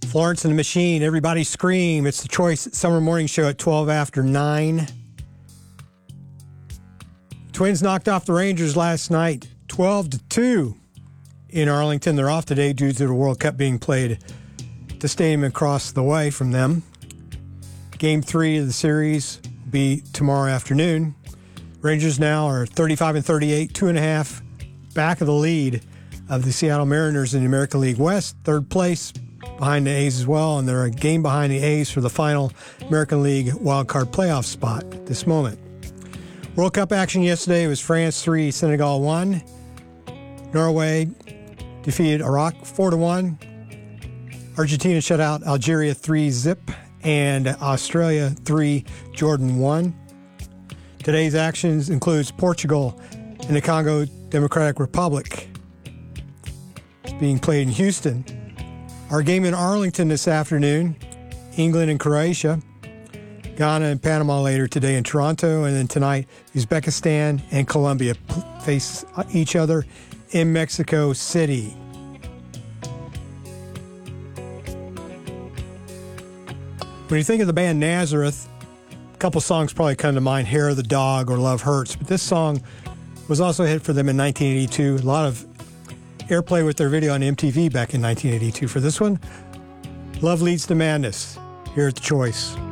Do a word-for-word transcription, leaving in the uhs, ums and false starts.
Florence and the Machine, Everybody Scream. It's the Choice Summer Morning Show at twelve after nine. Twins knocked off the Rangers last night, twelve to two in Arlington. They're off today due to the World Cup being played at the stadium across the way from them. Game three of the series will be tomorrow afternoon. Rangers now are thirty-five and thirty-eight, two and a half back of the lead of the Seattle Mariners in the American League West, third place behind the A's as well, and they're a game behind the A's for the final American League wildcard playoff spot at this moment. World Cup action yesterday was France three, Senegal one. Norway defeated Iraq four to one. Argentina shut out Algeria three zip, and Australia three, Jordan one. Today's actions includes Portugal and the Congo Democratic Republic. It's being played in Houston. Our game in Arlington this afternoon, England and Croatia. Ghana and Panama later today in Toronto. And then tonight, Uzbekistan and Colombia face each other in Mexico City. When you think of the band Nazareth, a couple songs probably come to mind, Hair of the Dog or Love Hurts. But this song was also a hit for them in nineteen eighty-two. A lot of airplay with their video on M T V back in nineteen eighty-two. For this one, Love Leads to Madness, here at The Choice.